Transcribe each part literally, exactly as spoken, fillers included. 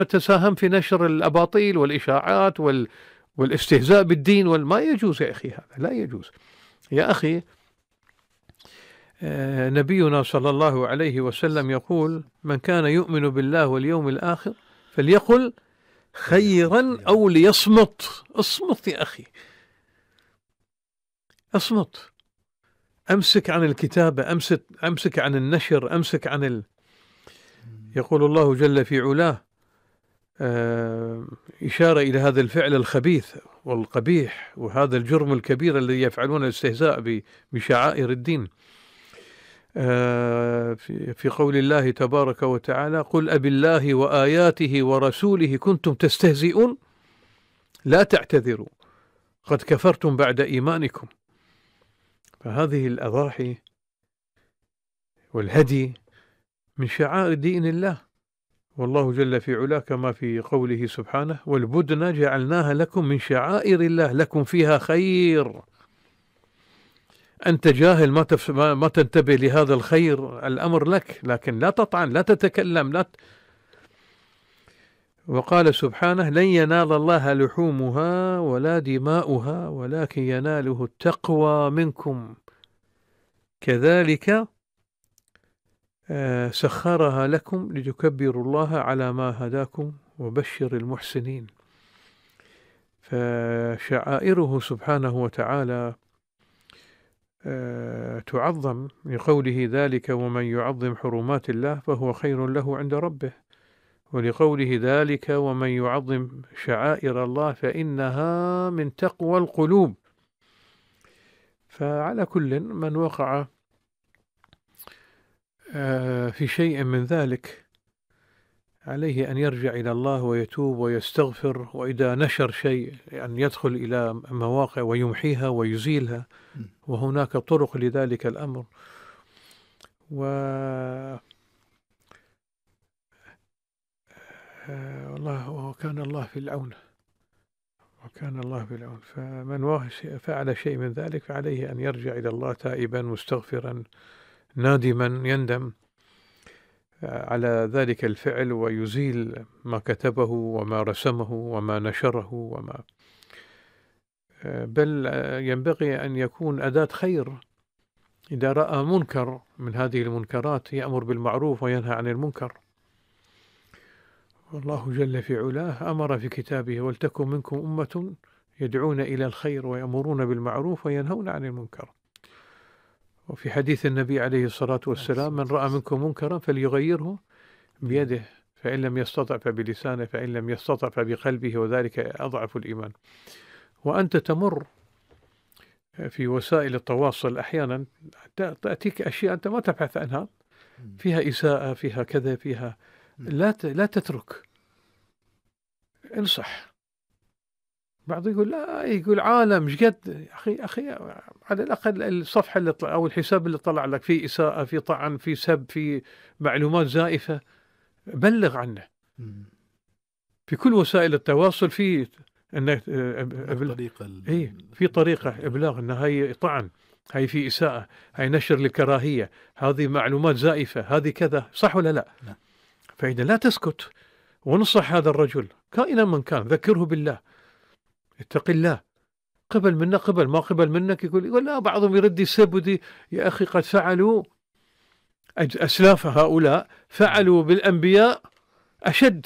تساهم في نشر الأباطيل والإشاعات وال والاستهزاء بالدين والما يجوز يا أخي، هذا لا يجوز يا أخي. آه نبينا صلى الله عليه وسلم يقول: من كان يؤمن بالله واليوم الآخر فليقل خيرا أو ليصمت. اصمت يا أخي، اصمت، أمسك عن الكتابة، أمسك, أمسك عن النشر، أمسك عن ال... يقول الله جل في علاه آه إشارة إلى هذا الفعل الخبيث والقبيح وهذا الجرم الكبير الذي يفعلون الاستهزاء بشعائر الدين. آه في, في قول الله تبارك وتعالى: قل أبي الله وآياته ورسوله كنتم تستهزئون لا تعتذروا قد كفرتم بعد إيمانكم. فهذه الأضاحي والهدي من شعائر دين الله، والله جل في علاه كما في قوله سبحانه: والبدن جعلناها لكم من شعائر الله لكم فيها خير. أنت جاهل ما, تف... ما تنتبه لهذا الخير، الأمر لك، لكن لا تطعن، لا تتكلم، لا ت... وقال سبحانه: لن ينال الله لحومها ولا دماؤها ولكن يناله التقوى منكم كذلك سخرها لكم لتكبروا الله على ما هداكم وبشر المحسنين. فشعائره سبحانه وتعالى تعظم لقوله: ذلك ومن يعظم حرمات الله فهو خير له عند ربه، ولقوله: ذلك ومن يعظم شعائر الله فإنها من تقوى القلوب. فعلى كل من وقع في شيء من ذلك عليه أن يرجع إلى الله ويتوب ويستغفر، وإذا نشر شيء أن يدخل إلى مواقع ويمحيها ويزيلها، وهناك طرق لذلك الأمر. و والله وكان الله في العون، وكان الله في العون. فمن فعل شيء من ذلك فعليه أن يرجع إلى الله تائبا مستغفرا نادما يندم على ذلك الفعل ويزيل ما كتبه وما رسمه وما نشره وما بل ينبغي أن يكون أداة خير. إذا رأى منكر من هذه المنكرات يأمر بالمعروف وينهى عن المنكر. والله جل في علاه أمر في كتابه: ولتكن منكم أمة يدعون إلى الخير ويأمرون بالمعروف وينهون عن المنكر. وفي حديث النبي عليه الصلاة والسلام: من رأى منكم منكرا فليغيره بيده، فإن لم يستطع فبلسانه، فإن لم يستطع فبقلبه، وذلك أضعف الإيمان. وأنت تمر في وسائل التواصل أحيانا تأتيك أشياء أنت ما تبحث عنها، فيها إساءة، فيها كذا، فيها لا لا تترك، انصح. بعض يقول لا، يقول عالم ايش قد، اخي اخي على الاقل الصفحه اللي طلع او الحساب اللي طلع لك فيه اساءه، في طعن، في سب، في معلومات زائفه، بلغ عنه. في كل وسائل التواصل في انك طريقه اي في طريقه ابلاغ ان هي طعن، هي في اساءه، هي نشر للكراهيه، هذه معلومات زائفه، هذه كذا، صح ولا لا؟ لا. فاذا لا تسكت ونصح هذا الرجل كائنا من كان، ذكره بالله، اتق الله، قبل منا قبل، ما قبل منك يقول يقول لا، بعضهم يرد يسب ودي. يا أخي قد فعلوا أسلاف هؤلاء، فعلوا بالأنبياء أشد.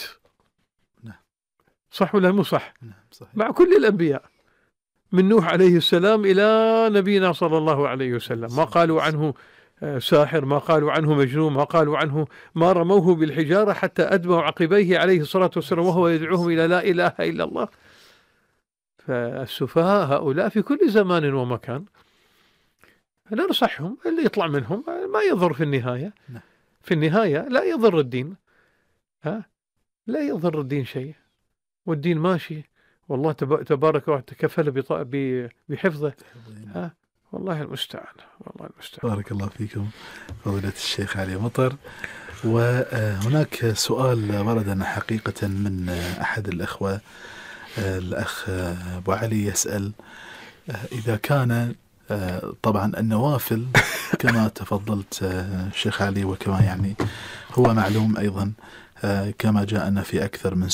صح ولا مو صح؟ مع كل الأنبياء من نوح عليه السلام إلى نبينا صلى الله عليه وسلم، ما قالوا عنه ساحر، ما قالوا عنه مجنون، ما قالوا عنه، ما رموه بالحجارة حتى أدموا عقبيه عليه الصلاة والسلام وهو يدعوهم إلى لا إله إلا الله. فالسفهاء هؤلاء في كل زمان ومكان ننصحهم، اللي يطلع منهم ما يضر في النهاية. في النهاية لا يضر الدين، ها لا يضر الدين شيء، والدين ماشي، والله تبارك وتكفل بحفظه. ها والله المستعان، والله المستعان. بارك الله فيكم فضيلة الشيخ علي مطر. وهناك سؤال وردنا حقيقة من أحد الأخوة، الأخ أبو علي يسأل: إذا كان طبعا النوافل كما تفضلت الشيخ علي، وكما يعني هو معلوم أيضا كما جاءنا في أكثر من